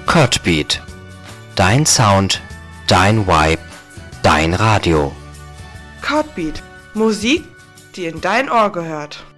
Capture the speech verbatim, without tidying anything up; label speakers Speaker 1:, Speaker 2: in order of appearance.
Speaker 1: Codbeat. Dein Sound, dein Vibe, dein Radio.
Speaker 2: Codbeat. Musik, die in dein Ohr gehört.